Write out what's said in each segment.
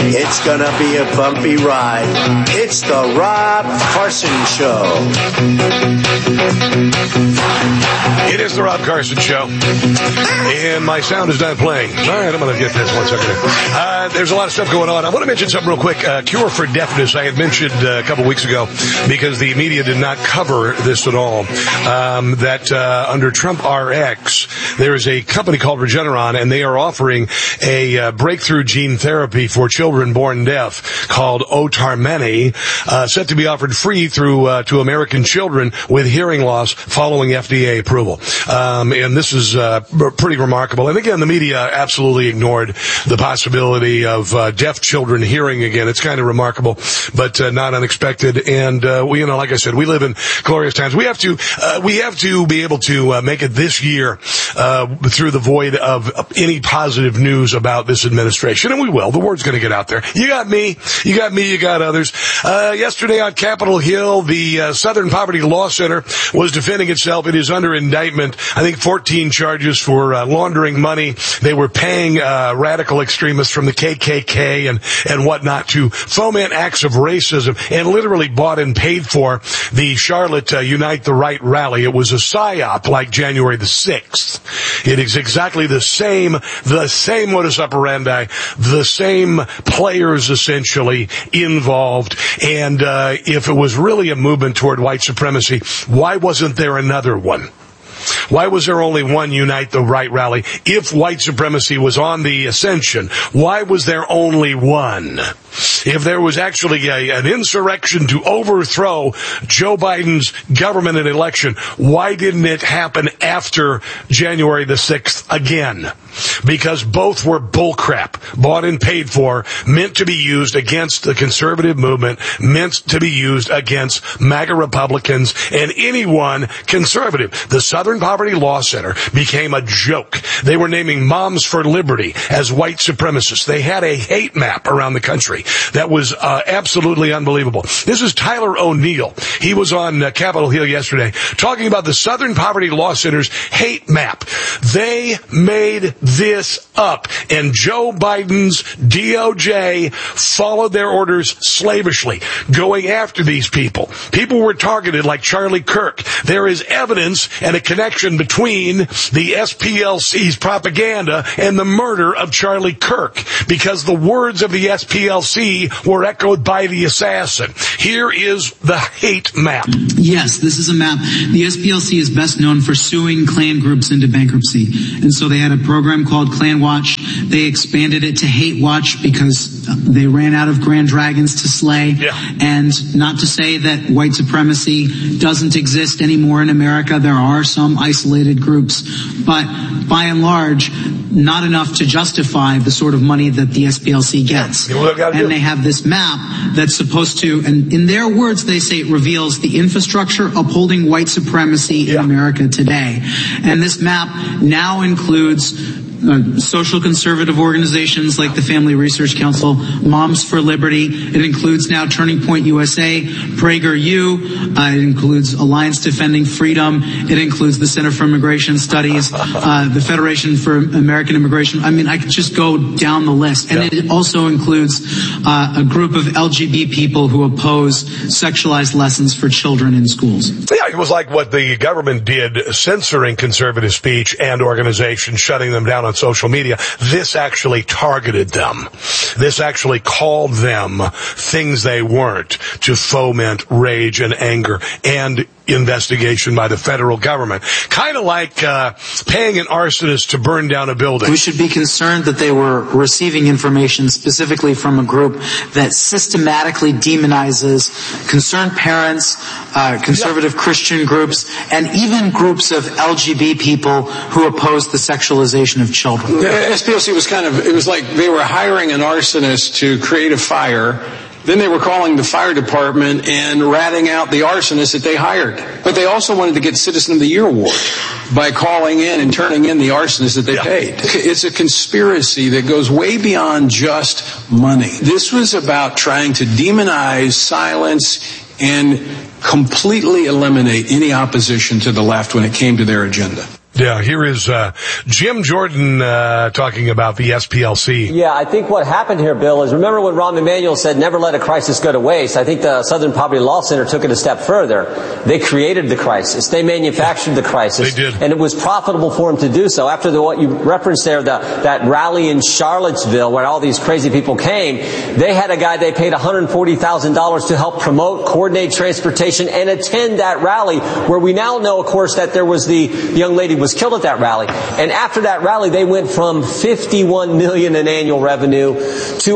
It's gonna be a bumpy ride. It's the Rob Carson Show. It is the Rob Carson Show. And my sound is not playing. All right, I'm going to get this 1 second. There's a lot of stuff going on. I want to mention something real quick. Cure for Deafness, I had mentioned a couple weeks ago, because the media did not cover this at all, that under Trump RX, there is a company called Regeneron, and they are offering a breakthrough gene therapy for children born deaf called Otarmeni, set to be offered free through to American children with hearing loss following FDA approval. And this is pretty remarkable. And again, the media absolutely ignored the possibility of deaf children hearing again. It's kind of remarkable, but not unexpected. And we, like I said, we live in glorious times. We have to be able to make it this year through the void of any positive news about this administration, and we will. The word's going to get out there. You got me, you got others. Yesterday on Capitol Hill, the Southern Poverty Law Center was defending itself. It is under indictment, I think 14 charges for laundering money. They were paying radical extremists from the KKK and whatnot to foment acts of racism, and literally bought and paid for the Charlotte Unite the Right rally. It was a psyop like January the 6th. It is exactly the same modus operandi, the same players essentially involved. And if it was really a movement toward white supremacy, why wasn't there another one? Why was there only one Unite the Right rally? If white supremacy was on the ascension, why was there only one? If there was actually an insurrection to overthrow Joe Biden's government and election, why didn't it happen after January the 6th again? Because both were bullcrap, bought and paid for, meant to be used against the conservative movement, meant to be used against MAGA Republicans and anyone conservative. The Southern Poverty Law Center became a joke. They were naming Moms for Liberty as white supremacists. They had a hate map around the country that was absolutely unbelievable. This is Tyler O'Neill. He was on Capitol Hill yesterday talking about the Southern Poverty Law Center's hate map. They made this up, and Joe Biden's DOJ followed their orders slavishly, going after these people. People were targeted like Charlie Kirk. There is evidence and a connection between the SPLC's propaganda and the murder of Charlie Kirk, because the words of the SPLC were echoed by the assassin. Here is the hate map. Yes, this is a map. The SPLC is best known for suing Klan groups into bankruptcy. And so they had a program called Klan Watch. They expanded it to Hate Watch because they ran out of Grand Dragons to slay. Yeah. And not to say that white supremacy doesn't exist anymore in America. There are some isolated groups, but by and large, not enough to justify the sort of money that the SPLC gets. And they have this map that's supposed to, and in their words, they say it reveals the infrastructure upholding white supremacy in America today. And this map now includes social conservative organizations like the Family Research Council, Moms for Liberty. It includes now Turning Point USA, PragerU. It includes Alliance Defending Freedom. It includes the Center for Immigration Studies, the Federation for American Immigration. I mean, I could just go down the list. And it also includes a group of LGBT people who oppose sexualized lessons for children in schools. Yeah, it was like what the government did, censoring conservative speech and organizations, shutting them down on social media. This actually targeted them. This actually called them things they weren't, to foment rage and anger and investigation by the federal government. Kind of like paying an arsonist to burn down a building. We should be concerned that they were receiving information specifically from a group that systematically demonizes concerned parents, conservative Christian groups, and even groups of LGBT people who oppose the sexualization of children. The SPLC was it was like they were hiring an arsonist to create a fire. Then they were calling the fire department and ratting out the arsonist that they hired. But they also wanted to get Citizen of the Year award by calling in and turning in the arsonist that they paid. It's a conspiracy that goes way beyond just money. This was about trying to demonize, silence, and completely eliminate any opposition to the left when it came to their agenda. Yeah, here is Jim Jordan talking about the SPLC. Yeah, I think what happened here, Bill, is remember when Rahm Emanuel said never let a crisis go to waste? I think the Southern Poverty Law Center took it a step further. They created the crisis. They manufactured the crisis. They did. And it was profitable for them to do so. After what you referenced there, that rally in Charlottesville where all these crazy people came, they had a guy they paid $140,000 to help promote, coordinate transportation, and attend that rally, where we now know, of course, that there was the young lady was killed at that rally. And after that rally, they went from $51 million in annual revenue to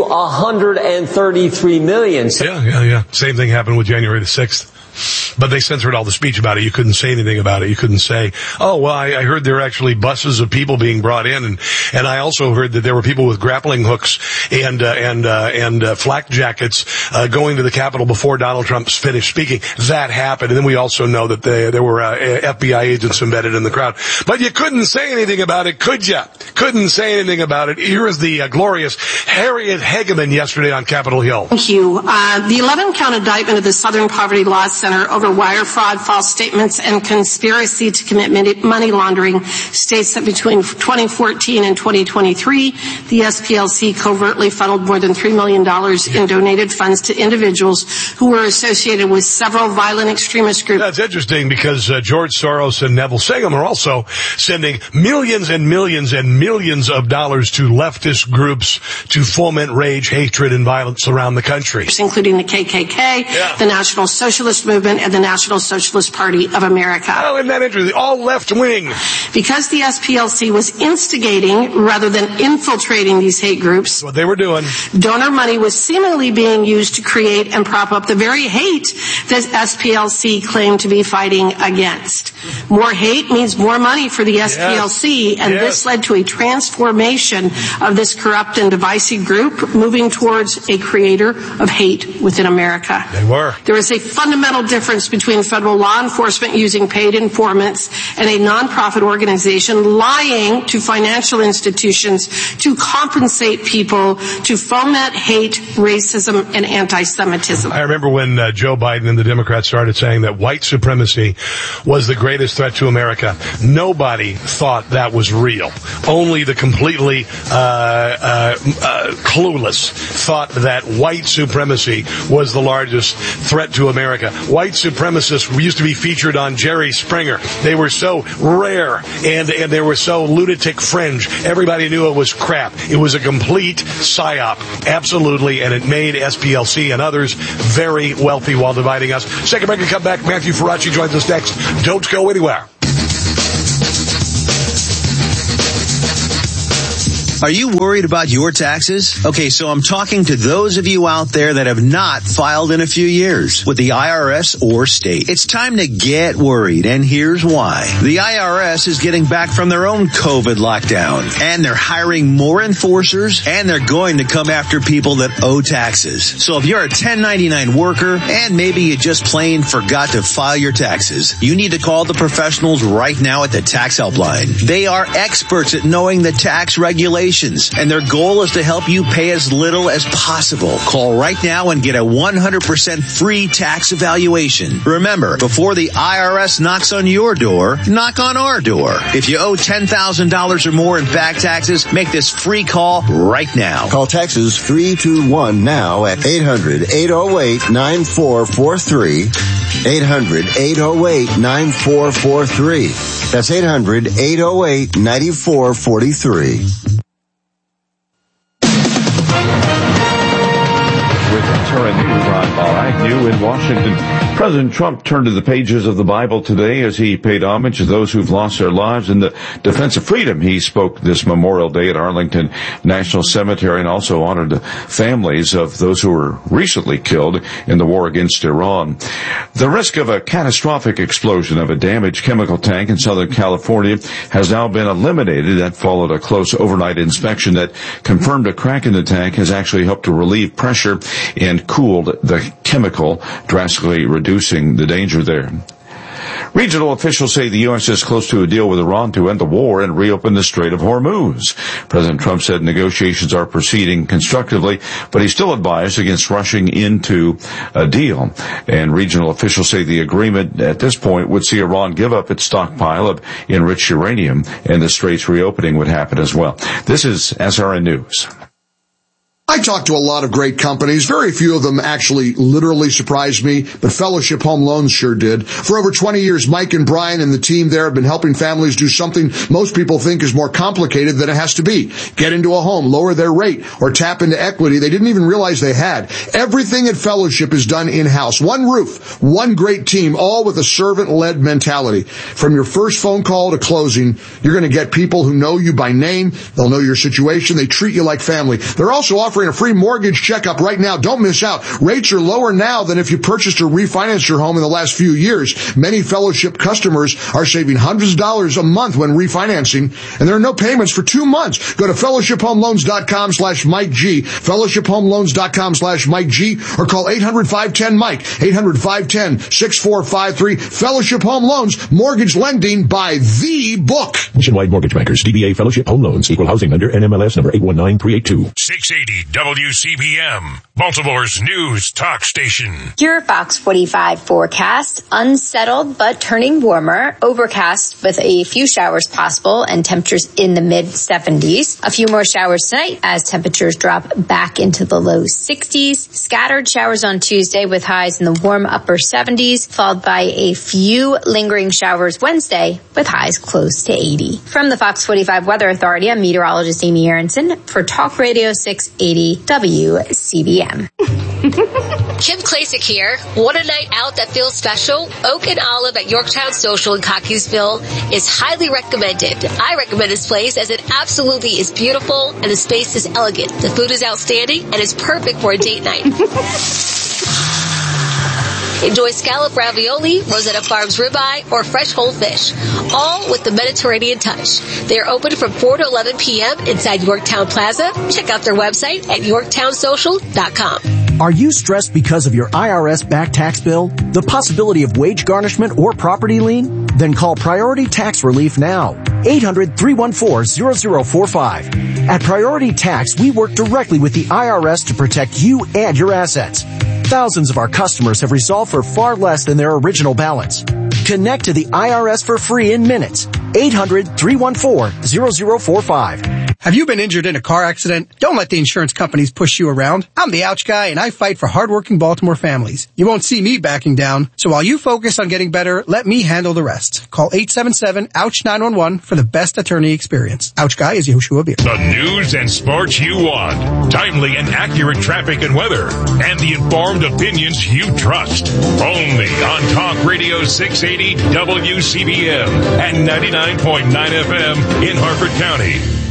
$133 million. So Yeah. Same thing happened with January the 6th. But they censored all the speech about it. You couldn't say anything about it. You couldn't say, oh, well, I heard there are actually buses of people being brought in. And I also heard that there were people with grappling hooks and flak jackets, going to the Capitol before Donald Trump's finished speaking. That happened. And then we also know that there were, FBI agents embedded in the crowd. But you couldn't say anything about it, could you? Couldn't say anything about it. Here is the, glorious Harriet Hageman yesterday on Capitol Hill. Thank you. The 11-count indictment of the Southern Poverty Law Center over wire fraud, false statements, and conspiracy to commit money laundering states that between 2014 and 2023, the SPLC covertly funneled more than $3 million in donated funds to individuals who were associated with several violent extremist groups. That's interesting because George Soros and Neville Sagan are also sending millions and millions and millions of dollars to leftist groups to foment rage, hatred, and violence around the country. Including the KKK, the National Socialist Movement, and the National Socialist Party of America. Oh, isn't that interesting? All left wing. Because the SPLC was instigating rather than infiltrating these hate groups, That's what they were doing. donor money was seemingly being used to create and prop up the very hate that SPLC claimed to be fighting against. More hate means more money for the SPLC, and this led to a transformation of this corrupt and divisive group, moving towards a creator of hate within America. They were. There is a fundamental difference between federal law enforcement using paid informants and a nonprofit organization lying to financial institutions to compensate people to foment hate, racism, and anti-Semitism. I remember when Joe Biden and the Democrats started saying that white supremacy was the greatest threat to America. Nobody thought that was real. Only the completely clueless thought that white supremacy was the largest threat to America. White supremacists used to be featured on Jerry Springer. They were so rare and they were so lunatic fringe. Everybody knew it was crap. It was a complete psyop. Absolutely. And it made SPLC and others very wealthy while dividing us. Second break and come back. Matthew Faraci joins us next. Don't go anywhere. Are you worried about your taxes? Okay, so I'm talking to those of you out there that have not filed in a few years with the IRS or state. It's time to get worried, and here's why. The IRS is getting back from their own COVID lockdown, and they're hiring more enforcers, and they're going to come after people that owe taxes. So if you're a 1099 worker, and maybe you just plain forgot to file your taxes, you need to call the professionals right now at the Tax Helpline. They are experts at knowing the tax regulations, and their goal is to help you pay as little as possible. Call right now and get a 100% free tax evaluation. Remember, before the IRS knocks on your door, knock on our door. If you owe $10,000 or more in back taxes, make this free call right now. Call Taxes 321 now at 800-808-9443. 800-808-9443. That's 800-808-9443. Current news, I'm Bob Agnew in Washington. President Trump turned to the pages of the Bible today as he paid homage to those who've lost their lives in the defense of freedom. He spoke this Memorial Day at Arlington National Cemetery and also honored the families of those who were recently killed in the war against Iran. The risk of a catastrophic explosion of a damaged chemical tank in Southern California has now been eliminated. That followed a close overnight inspection that confirmed a crack in the tank has actually helped to relieve pressure and cooled the chemical, drastically reducing the danger there. Regional officials say the U.S. is close to a deal with Iran to end the war and reopen the Strait of Hormuz. President Trump said negotiations are proceeding constructively, but he still advised against rushing into a deal. And regional officials say the agreement at this point would see Iran give up its stockpile of enriched uranium, and the strait's reopening would happen as well. This is SRN News. I talked to a lot of great companies. Very few of them actually literally surprised me, but Fellowship Home Loans sure did. For over 20 years, Mike and Brian and the team there have been helping families do something most people think is more complicated than it has to be. Get into a home, lower their rate, or tap into equity they didn't even realize they had. Everything at Fellowship is done in-house. One roof, one great team, all with a servant-led mentality. From your first phone call to closing, you're going to get people who know you by name. They'll know your situation. They treat you like family. They're also offering a free mortgage checkup right now. Don't miss out. Rates are lower now than if you purchased or refinanced your home in the last few years. Many Fellowship customers are saving hundreds of dollars a month when refinancing, and there are no payments for 2 months. Go to fellowshiphomeloans.com/Mike G, fellowshiphomeloans.com/Mike G, or call 800-510-MIKE, 800-510-6453. Fellowship Home Loans, mortgage lending by the book. Nationwide Mortgage Bankers, DBA Fellowship Home Loans, Equal Housing Lender, NMLS number 819382. 680 WCBM, Baltimore's news talk station. Your Fox 45 forecast, unsettled but turning warmer, overcast with a few showers possible and temperatures in the mid-70s. A few more showers tonight as temperatures drop back into the low 60s. Scattered showers on Tuesday with highs in the warm upper 70s, followed by a few lingering showers Wednesday with highs close to 80. From the Fox 45 Weather Authority, I'm meteorologist Amy Aronson for Talk Radio 680 WCBM. Kim Klasick here. Want a night out that feels special? Oak and Olive at Yorktown Social in Cockeysville is highly recommended. I recommend this place as it absolutely is beautiful and the space is elegant. The food is outstanding and is perfect for a date night. Enjoy scallop ravioli, Rosetta Farms ribeye, or fresh whole fish, all with the Mediterranean touch. They are open from 4 to 11 p.m. inside Yorktown Plaza. Check out their website at yorktownsocial.com. Are you stressed because of your IRS back tax bill, the possibility of wage garnishment, or property lien? Then call Priority Tax Relief now. 800-314-0045. At Priority Tax, we work directly with the IRS to protect you and your assets. Thousands of our customers have resolved for far less than their original balance. Connect to the IRS for free in minutes. 800-314-0045. Have you been injured in a car accident? Don't let the insurance companies push you around. I'm the Ouch Guy, and I fight for hardworking Baltimore families. You won't see me backing down, so while you focus on getting better, let me handle the rest. Call 877-OUCH-911 for the best attorney experience. Ouch Guy is Yehoshua Beer. The news and sports you want. Timely and accurate traffic and weather. And the informed opinions you trust. Only on Talk Radio 680 WCBM and 99.9 FM in Harford County.